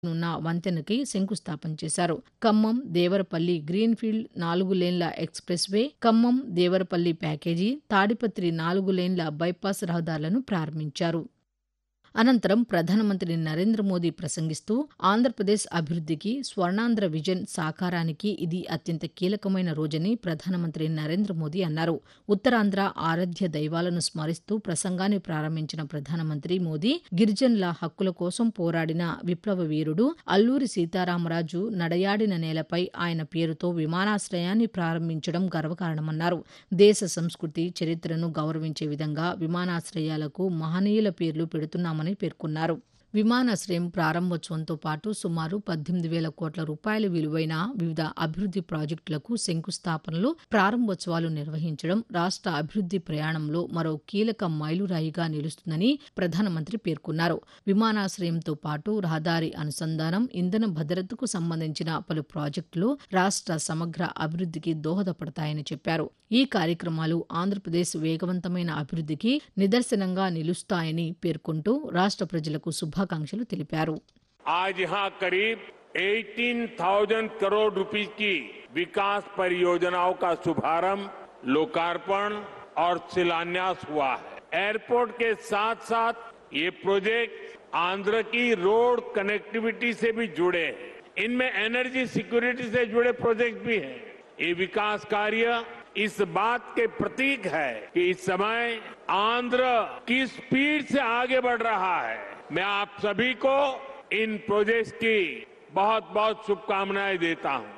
ఉన్న వంతెనకి శంకుస్థాపన చేశారు. Khammam Devarapalli greenfield 4 లేన్ల express way, Khammam Devarapalli package, Tadipatri 4 లేన్ల bypass రహదారులను ప్రారంభించారు. అనంతరం ప్రధానమంత్రి నరేంద్ర మోదీ ప్రసంగిస్తూ ఆంధ్రప్రదేశ్ అభివృద్ధికి, స్వర్ణాంధ్ర విజన్ సాకారానికి ఇది అత్యంత కీలకమైన రోజని ప్రధానమంత్రి నరేంద్ర మోదీ అన్నారు. ఉత్తరాంధ్ర ఆరాధ్య దైవాలను స్మరిస్తూ ప్రసంగాన్ని ప్రారంభించిన ప్రధానమంత్రి మోదీ గిరిజనుల హక్కుల కోసం పోరాడిన విప్లవ వీరుడు అల్లూరి సీతారామరాజు నడయాడిన నేలపై ఆయన పేరుతో విమానాశ్రయాన్ని ప్రారంభించడం గర్వకారణమన్నారు. దేశ సంస్కృతి, చరిత్రను గౌరవించే విధంగా విమానాశ్రయాలకు మహనీయుల పేర్లు పెడుతున్నామని పేర్కొన్నారు. విమానాశ్రయం ప్రారంభోత్సవంతో పాటు సుమారు 18,000 కోట్ల రూపాయల విలువైన వివిధ అభివృద్ధి ప్రాజెక్టులకు శంకుస్థాపనలు, ప్రారంభోత్సవాలు నిర్వహించడం రాష్ట్ర అభివృద్ధి ప్రయాణంలో మరో కీలక మైలురాయిగా నిలుస్తుందని ప్రధానమంత్రి పేర్కొన్నారు. విమానాశ్రయంతో పాటు రహదారి అనుసంధానం, ఇంధన భద్రతకు సంబంధించిన పలు ప్రాజెక్టులు రాష్ట్ర సమగ్ర అభివృద్ధికి దోహదపడతాయని చెప్పారు. ఈ కార్యక్రమాలు ఆంధ్రప్రదేశ్ వేగవంతమైన అభివృద్ధికి నిదర్శనంగా నిలుస్తాయని పేర్కొంటూ రాష్ట్ర ప్రజలకు శుభాకాంక్షలు తెలిపారు. आज यहाँ करीब 18,000 करोड़ रुपए की विकास परियोजनाओं का शुभारंभ, लोकार्पण और शिलान्यास हुआ है. एयरपोर्ट के साथ साथ ये प्रोजेक्ट आंध्र की रोड कनेक्टिविटी से भी जुड़े हैं. इनमें एनर्जी सिक्योरिटी से जुड़े प्रोजेक्ट भी हैं. ये विकास कार्य इस बात के प्रतीक है कि इस समय आंध्र की स्पीड से आगे बढ़ रहा है. मैं आप सभी को इन प्रोजेक्ट्स की बहुत बहुत शुभकामनाएं देता हूं.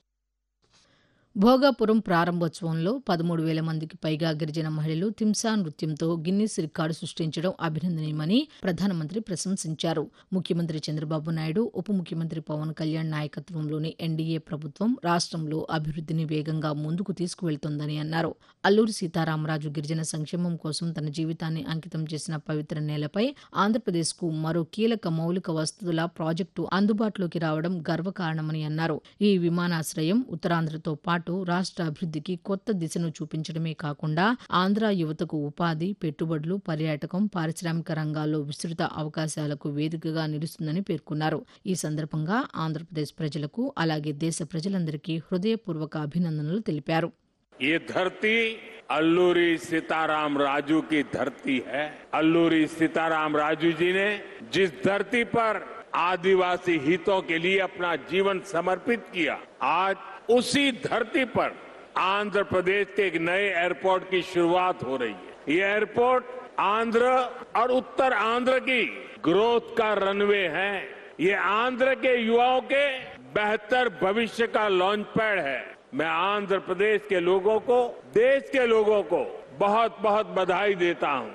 భోగాపురం ప్రారంభోత్సవంలో 13,000 మందికి పైగా గిరిజన మహిళలు తింసా నృత్యంతో గిన్నిస్ రికార్డు సృష్టించడం అభినందనీయమని ప్రధానమంత్రి ప్రశంసించారు. ముఖ్యమంత్రి చంద్రబాబు నాయుడు, ఉప ముఖ్యమంత్రి పవన్ కళ్యాణ్ నాయకత్వంలోని ఎన్డీఏ ప్రభుత్వం రాష్ట్రంలో అభివృద్ధిని వేగంగా ముందుకు తీసుకువెళ్తోందని అన్నారు. అల్లూరి సీతారామరాజు గిరిజన సంక్షేమం కోసం తన జీవితాన్ని అంకితం చేసిన పవిత్ర నేలపై ఆంధ్రప్రదేశ్కు మరో కీలక మౌలిక వసతుల ప్రాజెక్టు అందుబాటులోకి రావడం గర్వకారణమని అన్నారు. ఈ విమానాశ్రయం ఉత్తరాంధ్రతో పాటు రాష్ట్ర అభివృద్ధికి కొత్త దిశను చూపించడమే కాకుండా ఆంధ్ర యువతకు ఉపాధి, పెట్టుబడులు, పర్యాటకం, పారిశ్రామిక రంగాల్లో విస్తృత అవకాశాలకు వేదికగా నిలుస్తుందని పేర్కొన్నారు. ఈ సందర్భంగా ఆంధ్రప్రదేశ్ ప్రజలకు, అలాగే దేశ ప్రజలందరికీ హృదయపూర్వక అభినందనలు తెలిపారు. ये धरती अल्लूरी सीताराम राजू की धरती है. अल्लूरी सीताराम राजू जी ने जिस धरती पर आदिवासी हितों के लिए अपना जीवन समर्पित किया, आज उसी धरती पर आंध्र प्रदेश के एक नए एयरपोर्ट की शुरुआत हो रही है. ये एयरपोर्ट आंध्र और उत्तर आंध्र की ग्रोथ का रनवे है. ये आंध्र के युवाओं के बेहतर भविष्य का लॉन्च पैड है. मैं आंध्र प्रदेश के लोगों को, देश के लोगों को बहुत बहुत बधाई देता हूं.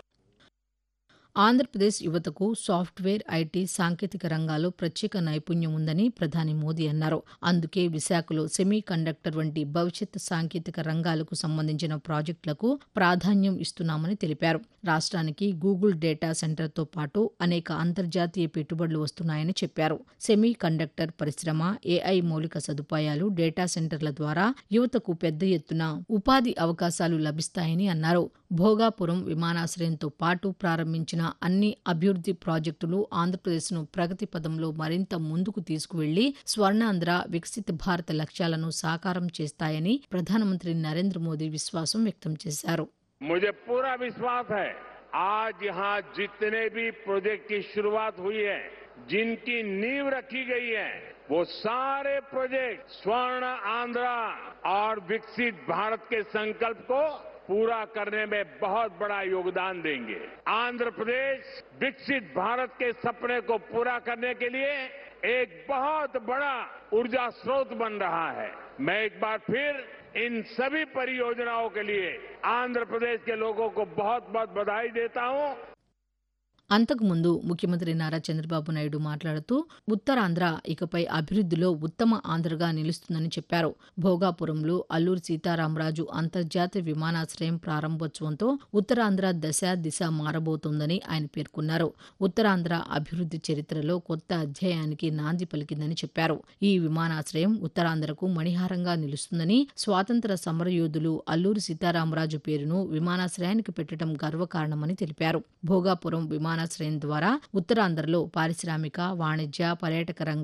ఆంధ్రప్రదేశ్ యువతకు సాఫ్ట్వేర్, ఐటీ, సాంకేతిక రంగాల్లో ప్రత్యేక నైపుణ్యం ఉందని ప్రధాని మోదీ అన్నారు. అందుకే విశాఖలో సెమీ కండక్టర్ వంటి భవిష్యత్ సాంకేతిక రంగాలకు సంబంధించిన ప్రాజెక్టులకు ప్రాధాన్యం ఇస్తున్నామని తెలిపారు. రాష్ట్రానికి గూగుల్ డేటా సెంటర్తో పాటు అనేక అంతర్జాతీయ పెట్టుబడులు వస్తున్నాయని చెప్పారు. సెమీ కండక్టర్ పరిశ్రమ, ఏఐ మౌలిక సదుపాయాలు, డేటా సెంటర్ల ద్వారా యువతకు పెద్ద ఎత్తున ఉపాధి అవకాశాలు లభిస్తాయని అన్నారు. భోగాపురం విమానాశ్రయంతో పాటు ప్రారంభించిన అన్ని అభివృద్ధి ప్రాజెక్టులు ఆంధ్రప్రదేశ్ను ప్రగతి పదంలో మరింత ముందుకు తీసుకువెళ్లి స్వర్ణాంధ్ర, వికసిత భారత లక్ష్యాలను సాకారం చేస్తాయని ప్రధానమంత్రి నరేంద్ర మోదీ విశ్వాసం వ్యక్తం చేశారు. मुझे पूरा विश्वास है आज यहाँ जितने भी प्रोजेक्ट की शुरुआत हुई है, जिनकी नींव रखी गई है, वो सारे प्रोजेक्ट स्वर्ण आंध्र और विकसित भारत के संकल्प को पूरा करने में बहुत बड़ा योगदान देंगे. आंध्र प्रदेश विकसित भारत के सपने को पूरा करने के लिए एक बहुत बड़ा ऊर्जा स्रोत बन रहा है. मैं एक बार फिर इन सभी परियोजनाओं के लिए आंध्र प्रदेश के लोगों को बहुत बहुत बधाई देता हूं. అంతకుముందు ముఖ్యమంత్రి నారా చంద్రబాబు నాయుడు మాట్లాడుతూ ఉత్తరాంధ్ర ఇకపై అభివృద్ధిలో ఉత్తమ ఆంధ్రగా నిలుస్తుందని చెప్పారు. భోగాపురంలో అల్లూరి సీతారామరాజు అంతర్జాతీయ విమానాశ్రయం ప్రారంభోత్సవంతో ఉత్తరాంధ్ర దశ, దిశ మారబోతోందని ఆయన పేర్కొన్నారు. ఉత్తరాంధ్ర అభివృద్ధి చరిత్రలో కొత్త అధ్యాయానికి నాంది పలికిందని చెప్పారు. ఈ విమానాశ్రయం ఉత్తరాంధ్రకు మణిహారంగా నిలుస్తుందని, స్వాతంత్ర సమరయోధులు అల్లూరి సీతారామరాజు పేరును విమానాశ్రయానికి పెట్టడం గర్వకారణమని తెలిపారు. భోగాపురం విమానాశ్రయం ద్వారా ఉత్తరాంధ్రలో పారిశ్రామిక, వాణిజ్య, పర్యాటక రంగ